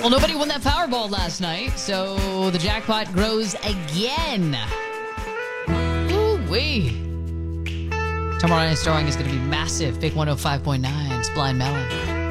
Well, nobody won that Powerball last night, so the jackpot grows again. Ooh-wee. Tomorrow night's drawing is going to be massive. Big 105.9. It's Blind Melon.